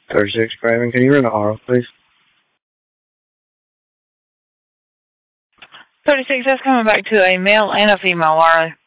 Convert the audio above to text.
36 Craven, can you run the auto, please? 36, that's coming back to a male and a female, are they?